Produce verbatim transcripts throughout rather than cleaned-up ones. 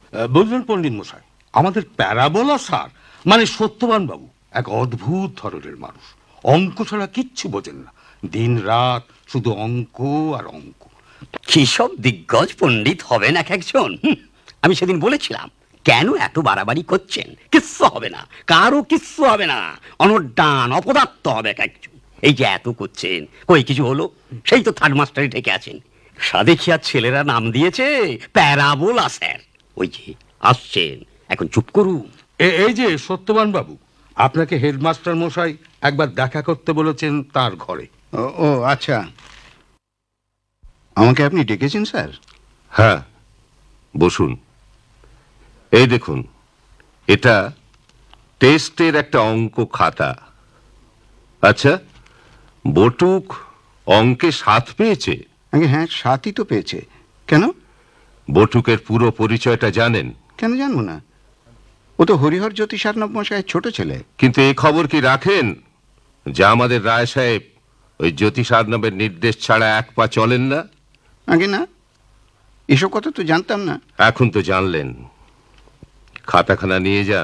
বুঝলেন পণ্ডিত মশাই, আমাদের প্যারাবোলা স্যার মানে সত্যবান বাবু এক অদ্ভুত ধরনের মানুষ। অঙ্ক ছাড়া কিচ্ছু বোঝেন না, দিন রাত শুধু অঙ্ক আর অঙ্ক। কি সব দিগ্গজ পণ্ডিত হবেন এক একজন। আমি সেদিন বলেছিলাম, কেন এত বাড়াবাড়ি করছেন? কিচ্ছু হবে না, কারো কিচ্ছু হবে না, অনড্ডান অপদার্থ হবে এক একজন। এই যে এত করছেন, কই কিছু হলো? সেই তো থার্ড মাস্টারে ঠেকে আছেন। সাদেখিয়ার ছেলেরা নাম দিয়েছে প্যারাবোলা স্যার। ওই যে আসছেন, এখন চুপ করুন। এই যে সত্যবান বাবু, আপনাকে হেডমাস্টার মশাই একবার দেখা করতে বলেছেন তার ঘরে। ও ও আচ্ছা, আমাকে আপনি ডেকেছেন স্যার? হ্যাঁ, বসুন। এই দেখুন, এটা টেস্টের একটা অঙ্ক খাতা। আচ্ছা, বটুক অঙ্কে সাত পেয়েছে? আগে হ্যাঁ, সাতই তো পেয়েছে। কেন? বটুকের পুরো পরিচয়টা জানেন? কেন জানবো না? ও তো হরিহর জ্যোতি সারনাথ মশাইয়ের ছোট ছেলে। কিন্তু এই খবর কি রাখেন যে আমাদের রায় সাহেব ওই জ্যোতি সারনাথের নির্দেশ ছাড়া এক পা চলেন না? আগে না, এসব কথা তো জানতাম না। এখন তো জানলেন। খাতাখানা নিয়ে যান।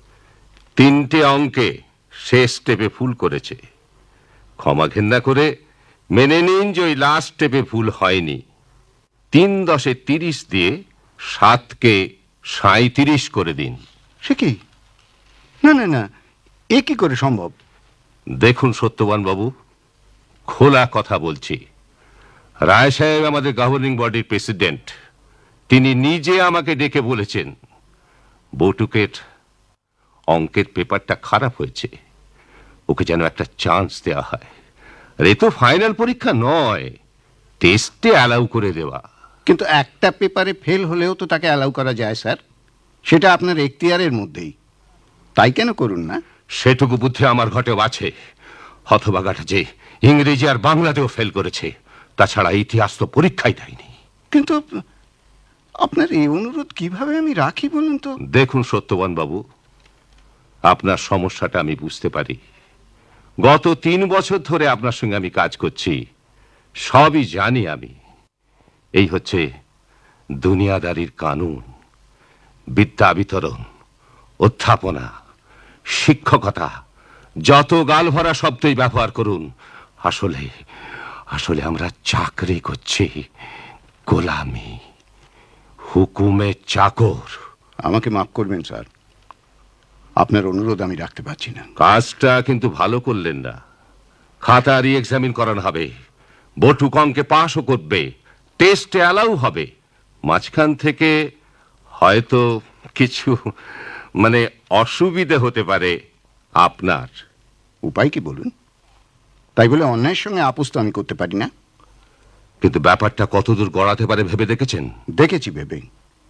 তিনটে অঙ্কে শেষ স্টেপে ভুল করেছে। ক্ষমা ঘেন্না করে মেনে নিন যে ওই লাস্ট স্টেপে ভুল হয়নি। তিন দশে তিরিশ দিয়ে সাতকে সাঁইত্রিশ করে দিন। সে কি? না না না, এ কি করে সম্ভব? দেখুন সত্যবান বাবু, খোলা কথা বলছি। রায় সাহেব আমাদের গভর্নিং বডির প্রেসিডেন্ট। তিনি নিজে আমাকে ডেকে বলেছেন বটুকের অঙ্কের পেপারটা খারাপ হয়েছে, ওকে যেন একটা চান্স দেওয়া হয়। আর এ তো ফাইনাল পরীক্ষা নয়, টেস্টে অ্যালাউ করে দেওয়া। কিন্তু একটা পেপারে ফেল হলেও তো তাকে অ্যালাউ করা যায় স্যার, সেটা আপনার এখতিয়ারের মধ্যেই। তাই কেন করুন না? সেটুকু বুদ্ধি আমার ঘটেও আছে। হতভাগাটা যে ইংরেজি আর বাংলাতেও ফেল করেছে, তাছাড়া ইতিহাস তো পরীক্ষাই দেয়নি। কিন্তু আপনার এই অনুরোধ কিভাবে আমি রাখি বলুন তো? দেখুন সত্যবান বাবু, আপনার সমস্যাটা আমি বুঝতে পারি। গত তিন বছর ধরে আপনার সঙ্গে আমি কাজ করছি, সবই জানি আমি। এই হচ্ছে দুনিয়াদারির কানুন। বিদ্যা বিতরণ, অধ্যাপনা, শিক্ষকতা, যত গালভরা শব্দই ব্যবহার করুন, আসলে আসলে আমরা চাকরি করছি, গোলামি, হুকুমে চাকর। আমাকে মাফ করবেন স্যার, আপনার অনুরোধ আমি রাখতে পারছি না। কাজটা কিন্তু ভালো করলেন না। খাতা রি এক্সামিন করানো হবে, বটুক অঙ্কে পাশও করবে, টেস্টে অ্যালাউ হবে। মাঝখান থেকে হয়তো কিছু মানে অসুবিধে হতে পারে আপনার। উপায় কি বলুন? তাই বলে অন্যায়ের সঙ্গে আপোষ তো আমি করতে পারি না। কিন্তু ব্যাপারটা কতদূর গড়াতে পারে ভেবে দেখেছেন? দেখেছি ভেবে।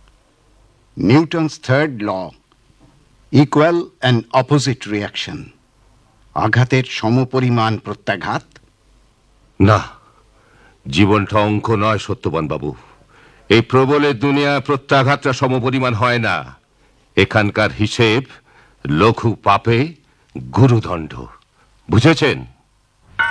Newton's third law, equal and opposite reaction, আঘাতের সমপরিমাণ প্রত্যাঘাত। না, জীবনটা অঙ্ক নয় সত্যবান বাবু। এই প্রবলের দুনিয়া প্রত্যাঘাতটা সমপরিমাণ হয় না। এখানকার হিসেব লঘু পাপে গুরুদণ্ড, বুঝেছেন?